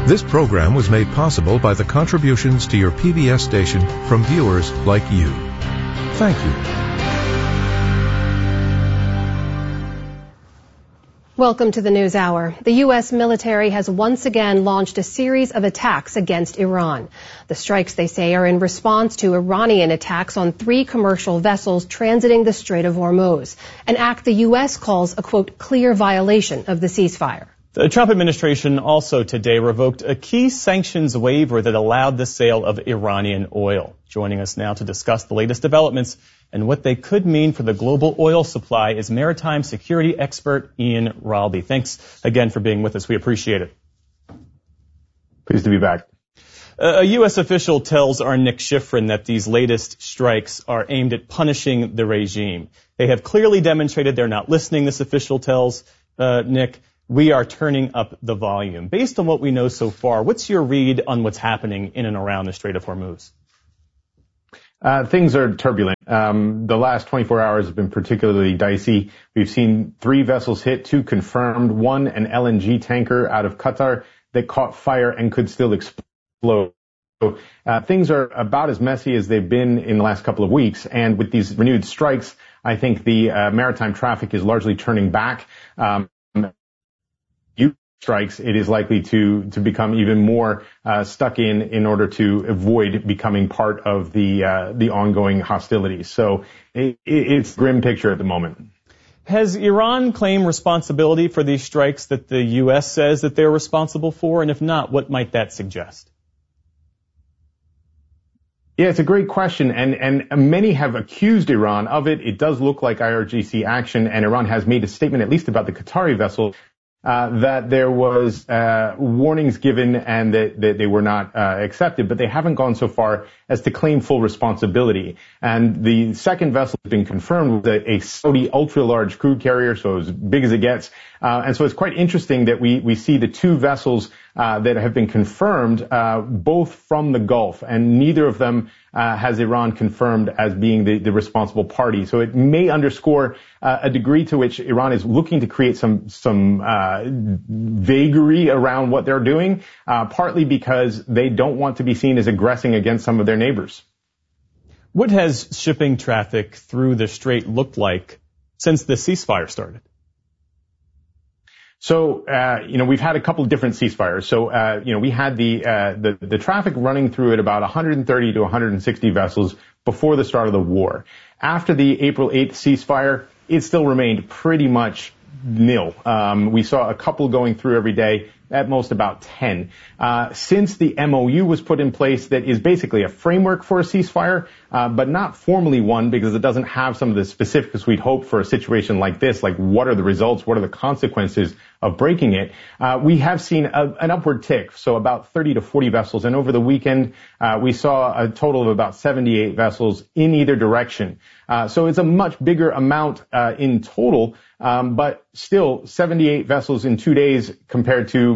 This program was made possible by the contributions to your PBS station from viewers like you. Thank you. Welcome to the News Hour. The U.S. military has once again launched a series of attacks against Iran. The strikes, they say, are in response to Iranian attacks on 3 commercial vessels transiting the Strait of Hormuz, an act the U.S. calls a, quote, clear violation of the ceasefire. The Trump administration also today revoked a key sanctions waiver that allowed the sale of Iranian oil. Joining us now to discuss the latest developments and what they could mean for the global oil supply is maritime security expert Ian Ralby. Thanks again for being with us. We appreciate it. Pleased to be back. A U.S. official tells our Nick Schifrin that these latest strikes are aimed at punishing the regime. They have clearly demonstrated they're not listening, this official tells Nick. We are turning up the volume. Based on what we know so far, what's your read on what's happening in and around the Strait of Hormuz? Things are turbulent. The last 24 hours have been particularly dicey. We've seen 3 vessels hit, 2 confirmed, 1 an LNG tanker out of Qatar that caught fire and could still explode. So, things are about as messy as they've been in the last couple of weeks. And with these renewed strikes, I think the maritime traffic is largely turning back. Strikes, it is likely to become even more stuck in order to avoid becoming part of the ongoing hostilities. So it's a grim picture at the moment. Has Iran claimed responsibility for these strikes that the U.S. says that they're responsible for? And if not, what might that suggest? Yeah, it's a great question, and many have accused Iran of it. It does look like IRGC action, and Iran has made a statement, at least about the Qatari vessel, that there was warnings given and that they were not accepted, but they haven't gone so far as to claim full responsibility. And the second vessel has been confirmed with a Saudi ultra-large crude carrier, so as big as it gets. And so it's quite interesting that we see the 2 vessels that have been confirmed, both from the Gulf, and neither of them has Iran confirmed as being the responsible party. So it may underscore a degree to which Iran is looking to create some vagary around what they're doing, partly because they don't want to be seen as aggressing against some of their neighbors. What has shipping traffic through the strait looked like since the ceasefire started? So, we've had a couple of different ceasefires. So, we had the traffic running through at about 130 to 160 vessels before the start of the war. After the April 8th ceasefire, it still remained pretty much nil. We saw a couple going through every day, at most about 10. Since the MOU was put in place, that is basically a framework for a ceasefire, but not formally one because it doesn't have some of the specifics we'd hope for a situation like this, like what are the results, what are the consequences of breaking it. We have seen an upward tick, so about 30 to 40 vessels, and over the weekend we saw a total of about 78 vessels in either direction. So it's a much bigger amount in total, but still 78 vessels in 2 days compared to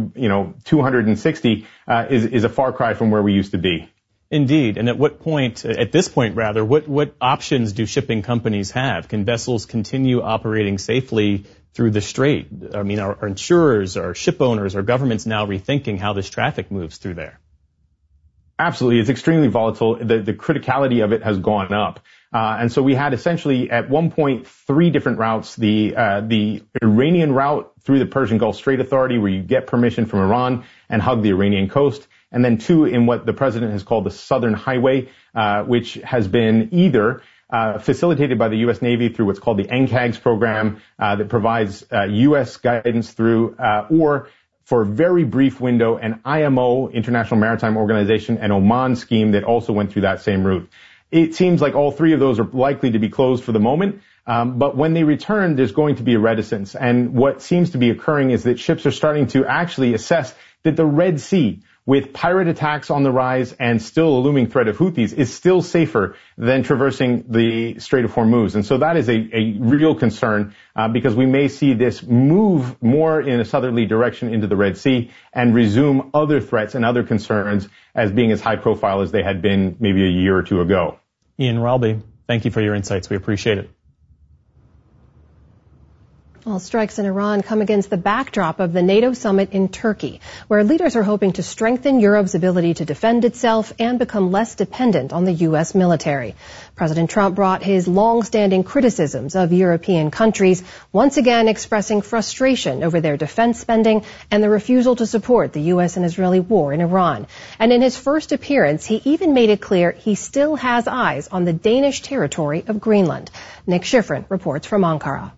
260 is a far cry from where we used to be. Indeed. And at this point, what options do shipping companies have? Can vessels continue operating safely through the strait? I mean, are insurers, are ship owners, are governments now rethinking how this traffic moves through there? Absolutely. It's extremely volatile. The criticality of it has gone up. And so we had essentially at one point 3 different routes, the Iranian route through the Persian Gulf Strait Authority, where you get permission from Iran and hug the Iranian coast, and then 2 in what the president has called the Southern Highway, which has been either facilitated by the U.S. Navy through what's called the NCAGS program that provides U.S. guidance through, or for a very brief window, an IMO, International Maritime Organization, and Oman scheme that also went through that same route. It seems like all 3 of those are likely to be closed for the moment, but when they return, there's going to be a reticence. And what seems to be occurring is that ships are starting to actually assess that the Red Sea, with pirate attacks on the rise and still a looming threat of Houthis, is still safer than traversing the Strait of Hormuz. And so that is a real concern because we may see this move more in a southerly direction into the Red Sea and resume other threats and other concerns as being as high profile as they had been maybe a year or 2 ago. Ian Ralby, thank you for your insights. We appreciate it. Well, strikes in Iran come against the backdrop of the NATO summit in Turkey, where leaders are hoping to strengthen Europe's ability to defend itself and become less dependent on the U.S. military. President Trump brought his long-standing criticisms of European countries, once again expressing frustration over their defense spending and the refusal to support the U.S. and Israeli war in Iran. And in his first appearance, he even made it clear he still has eyes on the Danish territory of Greenland. Nick Schifrin reports from Ankara.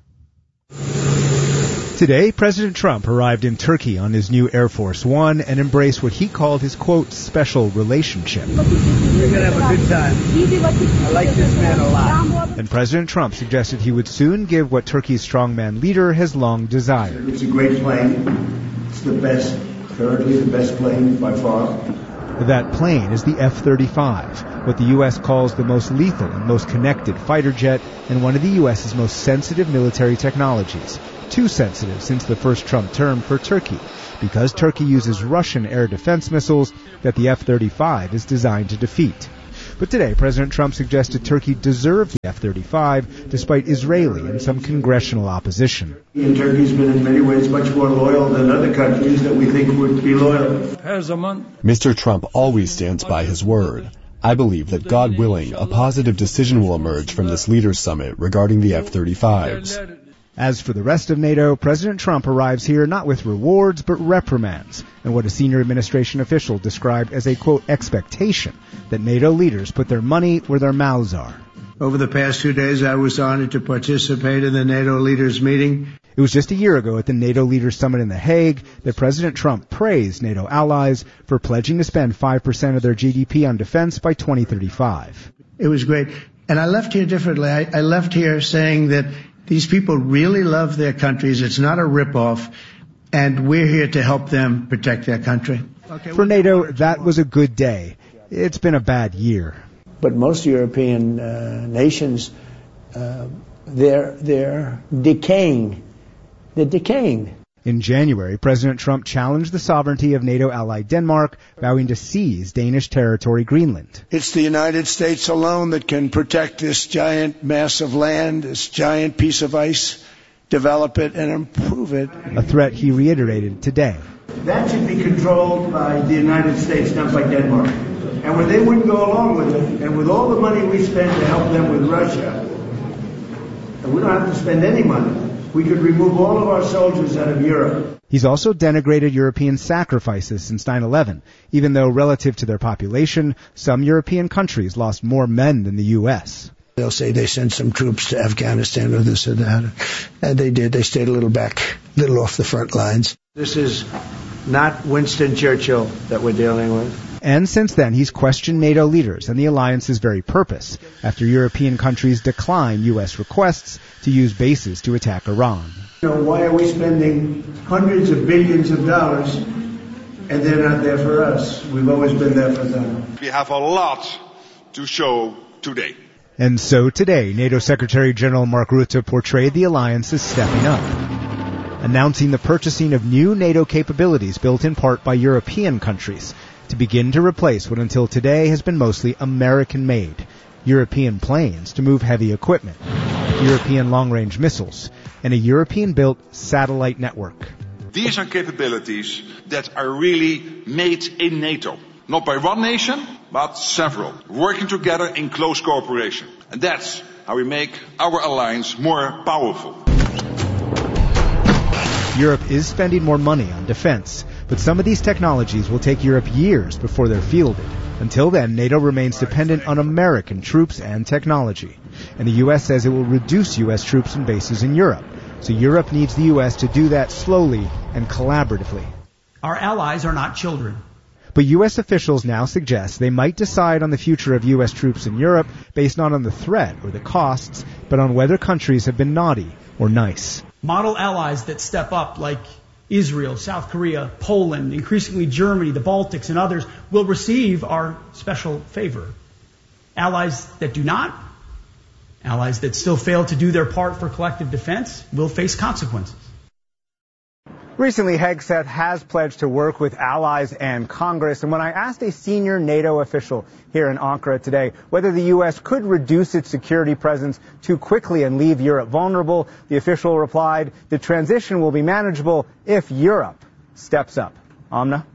Today, President Trump arrived in Turkey on his new Air Force One and embraced what he called his, quote, special relationship. You're going to have a good time. I like this man a lot. And President Trump suggested he would soon give what Turkey's strongman leader has long desired. It's a great plane. It's the best, currently the best plane by far. That plane is the F-35, what the U.S. calls the most lethal and most connected fighter jet and one of the U.S.'s most sensitive military technologies. Too sensitive since the first Trump term for Turkey, because Turkey uses Russian air defense missiles that the F-35 is designed to defeat. But today, President Trump suggested Turkey deserved the F-35 despite Israeli and some congressional opposition. And Turkey's been in many ways much more loyal than other countries that we think would be loyal. Mr. Trump always stands by his word. I believe that, God willing, a positive decision will emerge from this leaders' summit regarding the F-35s. As for the rest of NATO, President Trump arrives here not with rewards, but reprimands, and what a senior administration official described as a, quote, expectation that NATO leaders put their money where their mouths are. Over the past 2 days, I was honored to participate in the NATO leaders meeting. It was just a year ago at the NATO Leaders Summit in The Hague that President Trump praised NATO allies for pledging to spend 5% of their GDP on defense by 2035. It was great. And I left here differently. I left here saying that these people really love their countries. It's not a ripoff, and we're here to help them protect their country. For NATO, that was a good day. It's been a bad year. But most European nations, they're decaying. They're decaying. In January, President Trump challenged the sovereignty of NATO ally Denmark, vowing to seize Danish territory Greenland. It's the United States alone that can protect this giant mass of land, this giant piece of ice, develop it and improve it. A threat he reiterated today. That should be controlled by the United States, not by Denmark. And when they wouldn't go along with it, and with all the money we spend to help them with Russia, and we don't have to spend any money, we could remove all of our soldiers out of Europe. He's also denigrated European sacrifices since 9/11, even though relative to their population, some European countries lost more men than the U.S. They'll say they sent some troops to Afghanistan or this or that. And they did. They stayed a little back, a little off the front lines. This is not Winston Churchill that we're dealing with. And since then, he's questioned NATO leaders and the alliance's very purpose, after European countries decline U.S. requests to use bases to attack Iran. Why are we spending hundreds of billions of dollars and they're not there for us? We've always been there for them. We have a lot to show today. And so today, NATO Secretary General Mark Rutte portrayed the alliance as stepping up, announcing the purchasing of new NATO capabilities built in part by European countries, to begin to replace what until today has been mostly American-made European planes to move heavy equipment, European long-range missiles, and a European-built satellite network. These are capabilities that are really made in NATO. Not by one nation, but several, working together in close cooperation. And that's how we make our alliance more powerful. Europe is spending more money on defense, but some of these technologies will take Europe years before they're fielded. Until then, NATO remains dependent on American troops and technology. And the U.S. says it will reduce U.S. troops and bases in Europe. So Europe needs the U.S. to do that slowly and collaboratively. Our allies are not children. But U.S. officials now suggest they might decide on the future of U.S. troops in Europe based not on the threat or the costs, but on whether countries have been naughty or nice. Model allies that step up, like Israel, South Korea, Poland, increasingly Germany, the Baltics, and others, will receive our special favor. Allies that do not, allies that still fail to do their part for collective defense, will face consequences. Recently, Hegseth has pledged to work with allies and Congress. And when I asked a senior NATO official here in Ankara today whether the U.S. could reduce its security presence too quickly and leave Europe vulnerable, the official replied, the transition will be manageable if Europe steps up. Amna?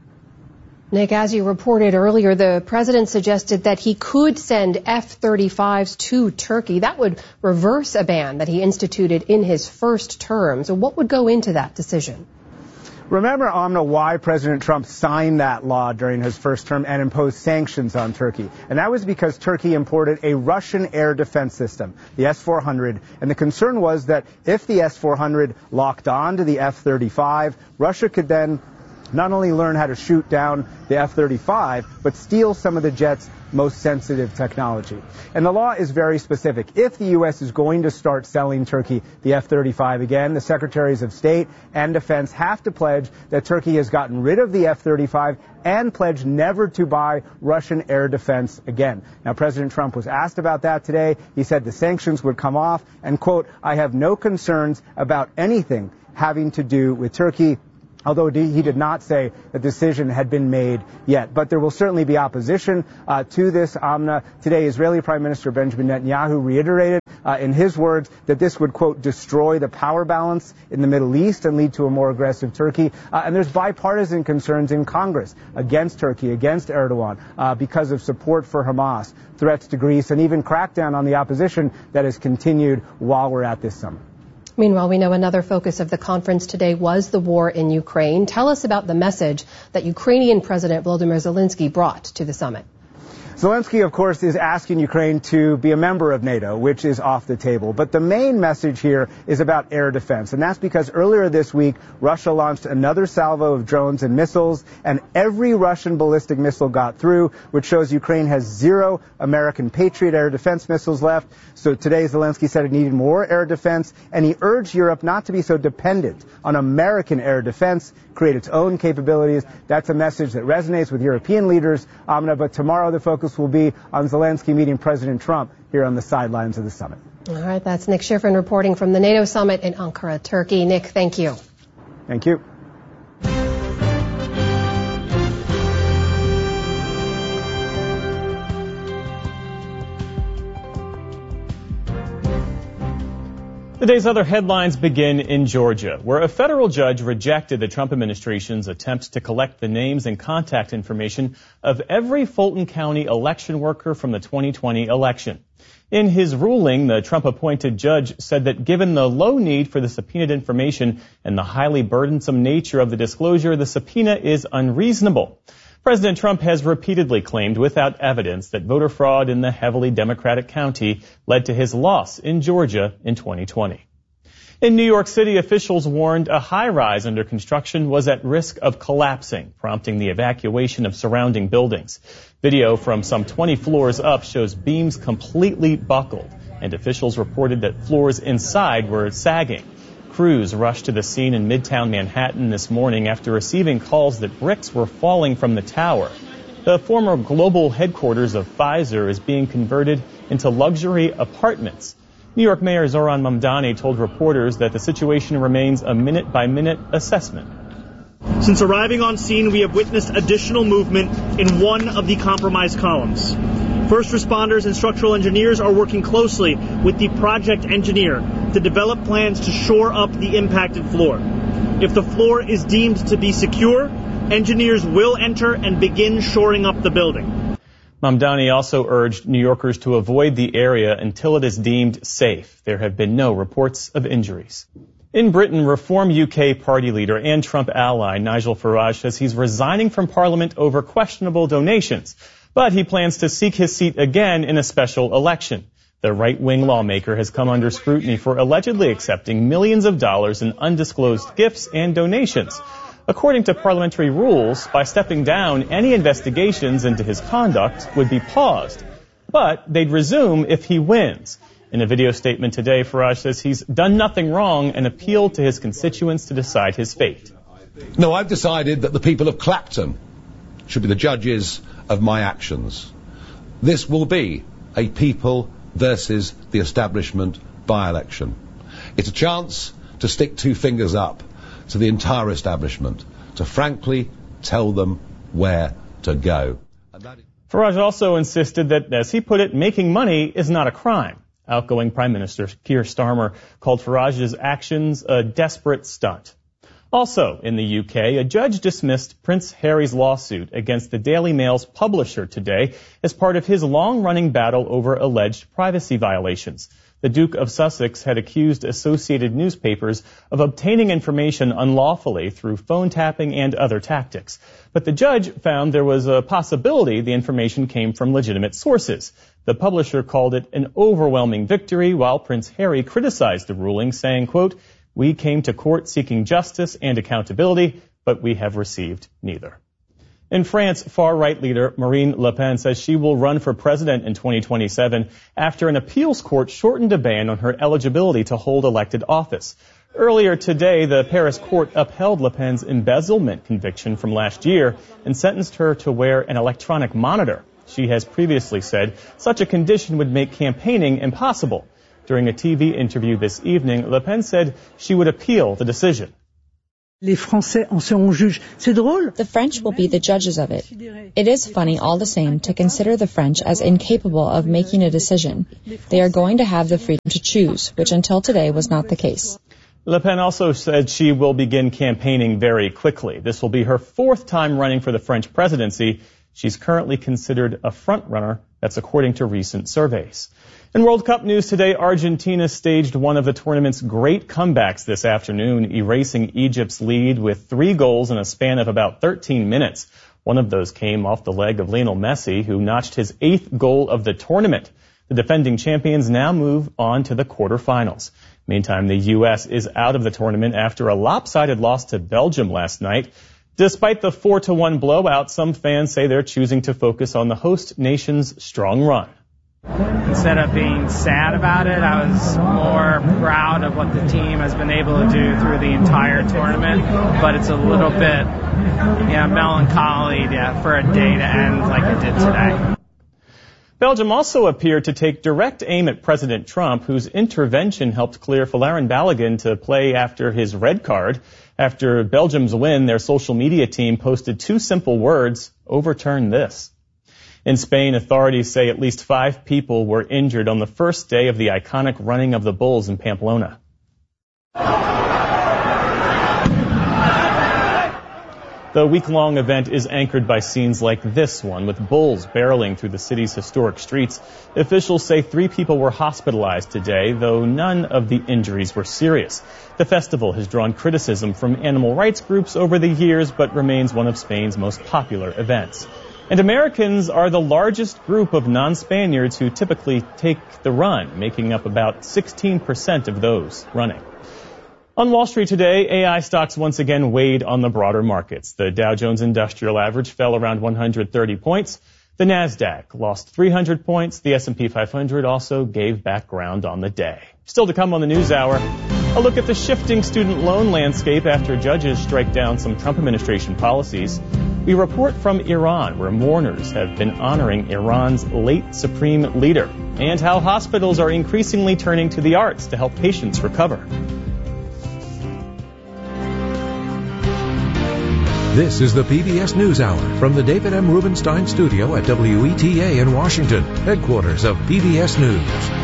Nick, as you reported earlier, the president suggested that he could send F-35s to Turkey. That would reverse a ban that he instituted in his first term. So what would go into that decision? Remember, Amna, why President Trump signed that law during his first term and imposed sanctions on Turkey. And that was because Turkey imported a Russian air defense system, the S-400. And the concern was that if the S-400 locked on to the F-35, Russia could then not only learn how to shoot down the F-35, but steal some of the jet's most sensitive technology. And the law is very specific. If the U.S. is going to start selling Turkey the F-35 again, the Secretaries of State and Defense have to pledge that Turkey has gotten rid of the F-35 and pledge never to buy Russian air defense again. Now, President Trump was asked about that today. He said the sanctions would come off and, quote, I have no concerns about anything having to do with Turkey, although he did not say the decision had been made yet. But there will certainly be opposition to this, Amna. Today, Israeli Prime Minister Benjamin Netanyahu reiterated in his words that this would, quote, destroy the power balance in the Middle East and lead to a more aggressive Turkey. And there's bipartisan concerns in Congress against Turkey, against Erdogan, because of support for Hamas, threats to Greece, and even crackdown on the opposition that has continued while we're at this summit. Meanwhile, we know another focus of the conference today was the war in Ukraine. Tell us about the message that Ukrainian President Volodymyr Zelensky brought to the summit. Zelensky, of course, is asking Ukraine to be a member of NATO, which is off the table. But the main message here is about air defense. And that's because earlier this week, Russia launched another salvo of drones and missiles, and every Russian ballistic missile got through, which shows Ukraine has 0 American Patriot air defense missiles left. So today, Zelensky said it needed more air defense, and he urged Europe not to be so dependent on American air defense, create its own capabilities. That's a message that resonates with European leaders, Amna, but tomorrow the focus will be on Zelensky meeting President Trump here on the sidelines of the summit. All right, that's Nick Schifrin reporting from the NATO summit in Ankara, Turkey. Nick, thank you. Thank you. The day's other headlines begin in Georgia, where a federal judge rejected the Trump administration's attempts to collect the names and contact information of every Fulton County election worker from the 2020 election. In his ruling, the Trump-appointed judge said that given the low need for the subpoenaed information and the highly burdensome nature of the disclosure, the subpoena is unreasonable. President Trump has repeatedly claimed without evidence that voter fraud in the heavily Democratic county led to his loss in Georgia in 2020. In New York City, officials warned a high-rise under construction was at risk of collapsing, prompting the evacuation of surrounding buildings. Video from some 20 floors up shows beams completely buckled, and officials reported that floors inside were sagging. Crews rushed to the scene in Midtown Manhattan this morning after receiving calls that bricks were falling from the tower. The former global headquarters of Pfizer is being converted into luxury apartments. New York Mayor Zohran Mamdani told reporters that the situation remains a minute-by-minute assessment. Since arriving on scene, we have witnessed additional movement in one of the compromised columns. First responders and structural engineers are working closely with the project engineer to develop plans to shore up the impacted floor. If the floor is deemed to be secure, engineers will enter and begin shoring up the building. Mamdani also urged New Yorkers to avoid the area until it is deemed safe. There have been no reports of injuries. In Britain, Reform UK party leader and Trump ally Nigel Farage says he's resigning from Parliament over questionable donations, but he plans to seek his seat again in a special election. The right-wing lawmaker has come under scrutiny for allegedly accepting millions of dollars in undisclosed gifts and donations. According to parliamentary rules, by stepping down, any investigations into his conduct would be paused, but they'd resume if he wins. In a video statement today, Farage says he's done nothing wrong and appealed to his constituents to decide his fate. No, I've decided that the people of Clapton should be the judges of my actions. This will be a people versus the establishment by-election. It's a chance to stick two fingers up to the entire establishment to frankly tell them where to go. Farage also insisted that, as he put it, making money is not a crime. Outgoing Prime Minister Keir Starmer called Farage's actions a desperate stunt. Also in the UK, a judge dismissed Prince Harry's lawsuit against the Daily Mail's publisher today as part of his long-running battle over alleged privacy violations. The Duke of Sussex had accused associated newspapers of obtaining information unlawfully through phone tapping and other tactics. But the judge found there was a possibility the information came from legitimate sources. The publisher called it an overwhelming victory, while Prince Harry criticized the ruling, saying, quote, "We came to court seeking justice and accountability, but we have received neither." In France, far-right leader Marine Le Pen says she will run for president in 2027 after an appeals court shortened a ban on her eligibility to hold elected office. Earlier today, the Paris court upheld Le Pen's embezzlement conviction from last year and sentenced her to wear an electronic monitor. She has previously said such a condition would make campaigning impossible. During a TV interview this evening, Le Pen said she would appeal the decision. The French will be the judges of it. It is funny all the same to consider the French as incapable of making a decision. They are going to have the freedom to choose, which until today was not the case. Le Pen also said she will begin campaigning very quickly. This will be her fourth time running for the French presidency. She's currently considered a front-runner. That's according to recent surveys. In World Cup news today, Argentina staged one of the tournament's great comebacks this afternoon, erasing Egypt's lead with 3 goals in a span of about 13 minutes. One of those came off the leg of Lionel Messi, who notched his 8th goal of the tournament. The defending champions now move on to the quarterfinals. Meantime, the U.S. is out of the tournament after a lopsided loss to Belgium last night. Despite the 4-1 blowout, some fans say they're choosing to focus on the host nation's strong run. Instead of being sad about it, I was more proud of what the team has been able to do through the entire tournament. But it's a little bit, melancholy for a day to end like it did today. Belgium also appeared to take direct aim at President Trump, whose intervention helped clear Folarin Balogun to play after his red card. After Belgium's win, their social media team posted 2 simple words: overturn this. In Spain, authorities say at least 5 people were injured on the first day of the iconic running of the bulls in Pamplona. The week-long event is anchored by scenes like this one, with bulls barreling through the city's historic streets. Officials say 3 people were hospitalized today, though none of the injuries were serious. The festival has drawn criticism from animal rights groups over the years, but remains one of Spain's most popular events. And Americans are the largest group of non-Spaniards who typically take the run, making up about 16% of those running. On Wall Street today, AI stocks once again weighed on the broader markets. The Dow Jones Industrial Average fell around 130 points. The Nasdaq lost 300 points. The S&P 500 also gave back ground on the day. Still to come on the News Hour, a look at the shifting student loan landscape after judges strike down some Trump administration policies. We report from Iran, where mourners have been honoring Iran's late supreme leader, and how hospitals are increasingly turning to the arts to help patients recover. This is the PBS NewsHour from the David M. Rubenstein Studio at WETA in Washington, headquarters of PBS News.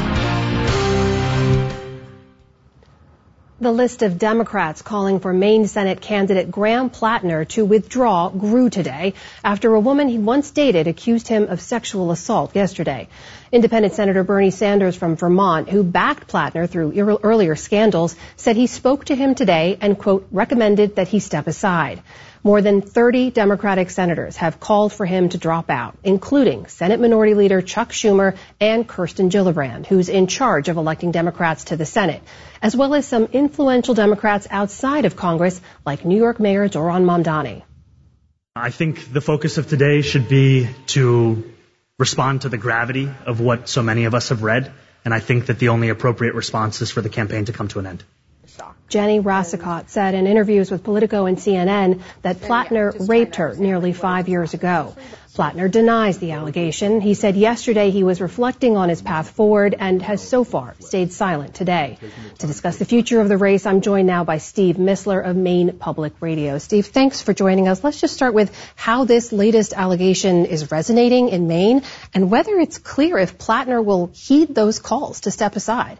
The list of Democrats calling for Maine Senate candidate Graham Plattner to withdraw grew today after a woman he once dated accused him of sexual assault yesterday. Independent Senator Bernie Sanders from Vermont, who backed Plattner through earlier scandals, said he spoke to him today and, quote, recommended that he step aside. More than 30 Democratic senators have called for him to drop out, including Senate Minority Leader Chuck Schumer and Kirsten Gillibrand, who's in charge of electing Democrats to the Senate, as well as some influential Democrats outside of Congress, like New York Mayor Zohran Mamdani. I think the focus of today should be to respond to the gravity of what so many of us have read, and I think that the only appropriate response is for the campaign to come to an end. Jenny Rassicot said in interviews with Politico and CNN that Plattner raped her nearly 5 years ago. Plattner denies the allegation. He said yesterday he was reflecting on his path forward and has so far stayed silent today. To discuss the future of the race, I'm joined now by Steve Missler of Maine Public Radio. Steve, thanks for joining us. Let's just start with how this latest allegation is resonating in Maine and whether it's clear if Plattner will heed those calls to step aside.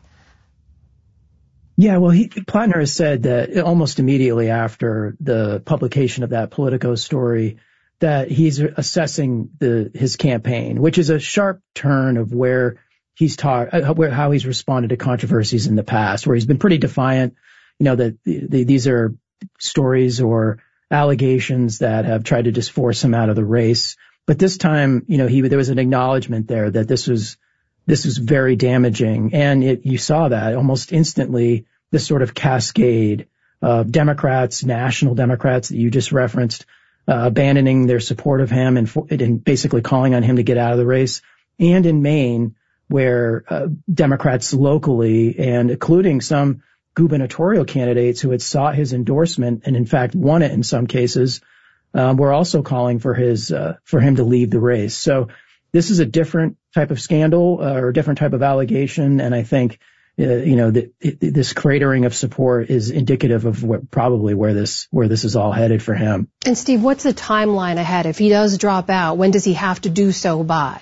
Yeah, well, Plattner has said that almost immediately after the publication of that Politico story that he's assessing his campaign, which is a sharp turn of where he's how he's responded to controversies in the past, where he's been pretty defiant, that these are stories or allegations that have tried to just force him out of the race. But this time, there was an acknowledgement there that this was very damaging. And you saw that almost instantly, this sort of cascade of Democrats, national Democrats that you just referenced, abandoning their support of him and basically calling on him to get out of the race. And in Maine, where Democrats locally and including some gubernatorial candidates who had sought his endorsement and in fact won it in some cases, were also calling for him to leave the race. So this is a different type of scandal or a different type of allegation. And I think, this cratering of support is indicative of where this is all headed for him. And Steve, what's the timeline ahead? If he does drop out, when does he have to do so by?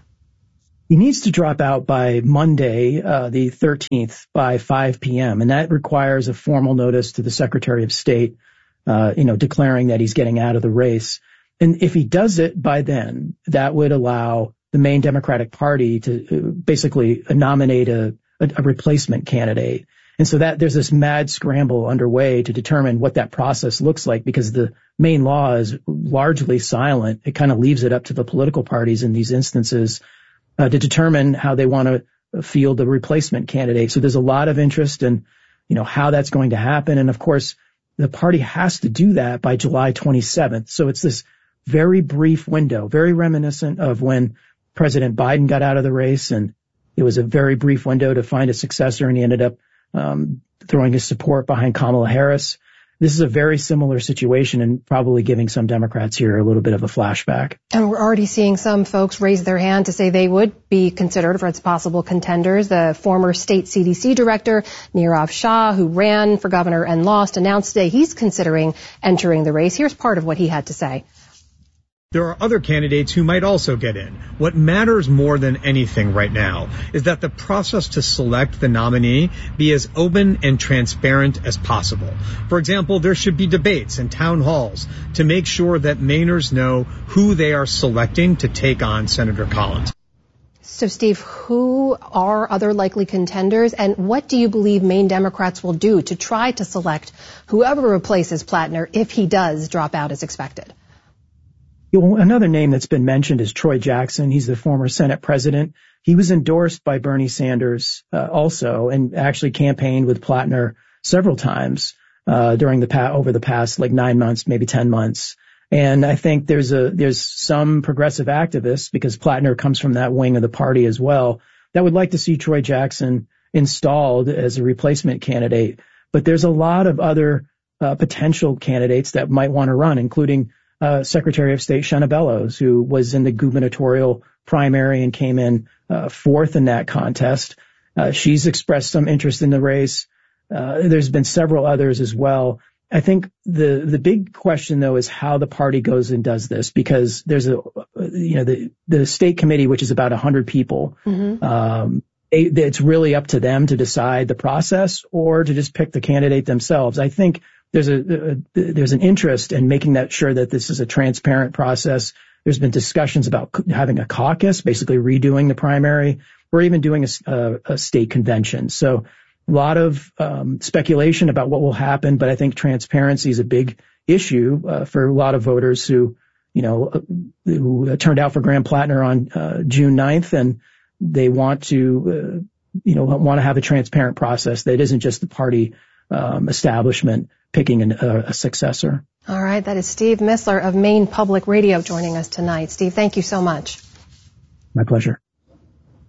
He needs to drop out by Monday, the 13th by 5 p.m. And that requires a formal notice to the Secretary of State, declaring that he's getting out of the race. And if he does it by then, that would allow the Maine Democratic Party to basically nominate a replacement candidate. And so that there's this mad scramble underway to determine what that process looks like, because the Maine law is largely silent. It kind of leaves it up to the political parties in these instances to determine how they want to field a replacement candidate. So there's a lot of interest in, how that's going to happen. And of course, the party has to do that by July 27th. So it's this very brief window, very reminiscent of when President Biden got out of the race, and it was a very brief window to find a successor, and he ended up throwing his support behind Kamala Harris. This is a very similar situation and probably giving some Democrats here a little bit of a flashback. And we're already seeing some folks raise their hand to say they would be considered for its possible contenders. The former state CDC director, Nirav Shah, who ran for governor and lost, announced today he's considering entering the race. Here's part of what he had to say. There are other candidates who might also get in. What matters more than anything right now is that the process to select the nominee be as open and transparent as possible. For example, there should be debates and town halls to make sure that Mainers know who they are selecting to take on Senator Collins. So, Steve, who are other likely contenders, and what do you believe Maine Democrats will do to try to select whoever replaces Plattner if he does drop out as expected? Another name that's been mentioned is Troy Jackson. He's the former Senate president. He was endorsed by Bernie Sanders also, and actually campaigned with Plattner several times over the past 9 months, maybe 10 months. And I think there's some progressive activists, because Plattner comes from that wing of the party as well, that would like to see Troy Jackson installed as a replacement candidate. But there's a lot of other potential candidates that might want to run, including Secretary of State Shenna Bellows, who was in the gubernatorial primary and came in fourth in that contest. She's expressed some interest in the race. There's been several others as well. I think the big question, though, is how the party goes and does this, because there's the state committee, which is about 100 people. Mm-hmm. It's really up to them to decide the process or to just pick the candidate themselves. I think there's an interest in making sure that this is a transparent process. There's been discussions about having a caucus, basically redoing the primary, or even doing a state convention. So a lot of speculation about what will happen, but I think transparency is a big issue for a lot of voters who turned out for Graham Plattner on June 9th, and they want to have a transparent process that isn't just the party establishment picking a successor. All right, that is Steve Missler of Maine Public Radio joining us tonight. Steve, thank you so much. My pleasure.